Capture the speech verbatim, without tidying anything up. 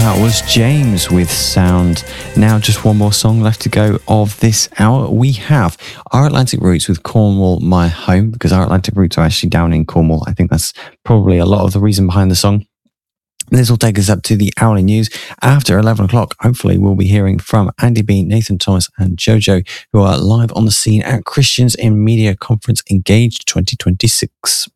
that was James with Sound. Now just one more song left to go of this hour. We have Our Atlantic Roots with Cornwall, My Home, because Our Atlantic Roots are actually down in Cornwall. I think that's probably a lot of the reason behind the song. This will take us up to the hourly news. After eleven o'clock, hopefully we'll be hearing from Andy Bean, Nathan Thomas and Jojo, who are live on the scene at Christians in Media Conference Engage twenty twenty-six.